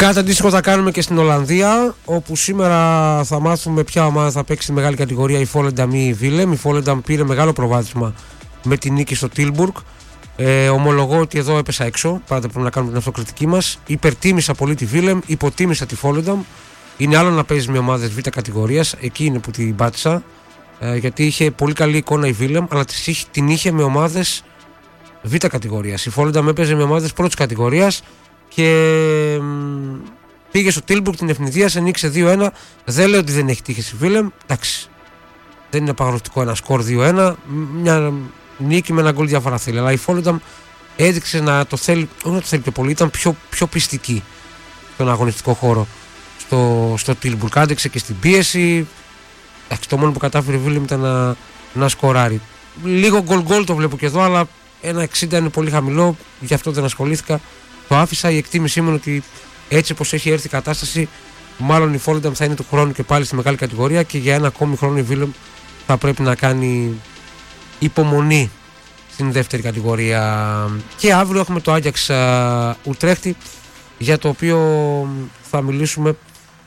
Κάτι αντίστοιχο θα κάνουμε και στην Ολλανδία, όπου σήμερα θα μάθουμε ποια ομάδα θα παίξει στη μεγάλη κατηγορία, η Volendam ή η Βίλεμ. Η Volendam πήρε μεγάλο προβάδισμα με τη νίκη στο Tilburg. Ομολογώ ότι εδώ έπεσα έξω, πάντα πρέπει να κάνουμε την αυτοκριτική μας. Υπερτίμησα πολύ τη Βίλεμ, υποτίμησα τη Volendam. Είναι άλλο να παίζει με ομάδες β' κατηγορίας, εκεί είναι που την πάτησα. Γιατί είχε πολύ καλή εικόνα η Βίλεμ, αλλά την είχε με ομάδες β' κατηγορίας. Η Volendam έπαιζε με ομάδες πρώτης κατηγορίας και πήγε στο Tilburg, την ευνηδίασε, νίκησε 2-1. Δεν λέω ότι δεν έχει τύχει η Βίλεμ, εντάξει. Δεν είναι απαγορευτικό ένα σκορ 2-1. Μια νίκη με ένα γκολ διαφορά θέλει. Αλλά η Volendam έδειξε να το θέλει, όχι να το θέλει πιο πολύ, ήταν πιο πιστική στον αγωνιστικό χώρο στο Tilburg. Άντεξε και στην πίεση. Το μόνο που κατάφερε η Βίλεμ ήταν να σκοράρει. Λίγο γκολ το βλέπω και εδώ, αλλά 1,60 είναι πολύ χαμηλό, γι' αυτό δεν ασχολήθηκα. Το άφησα. Η εκτίμησή μου είναι ότι έτσι όπως έχει έρθει η κατάσταση, μάλλον η Volendam θα είναι του χρόνου και πάλι στη μεγάλη κατηγορία και για ένα ακόμη χρόνο η Βίλεμ θα πρέπει να κάνει υπομονή στην δεύτερη κατηγορία. Και αύριο έχουμε το Άγιαξ Ουτρέχτη, για το οποίο θα μιλήσουμε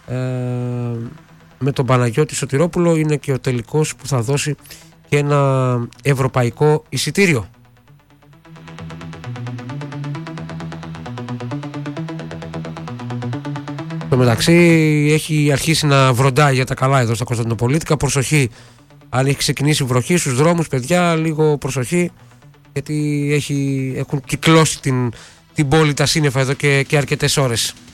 με τον Παναγιώτη Σωτηρόπουλο. Είναι και ο τελικός που θα δώσει και ένα ευρωπαϊκό εισιτήριο. Στο μεταξύ έχει αρχίσει να βροντάει για τα καλά εδώ στα Κωνσταντινοπολίτικα. Προσοχή, αν έχει ξεκινήσει βροχή στους δρόμους, παιδιά, λίγο προσοχή, γιατί έχουν κυκλώσει την πόλη τα σύννεφα εδώ και αρκετές ώρες.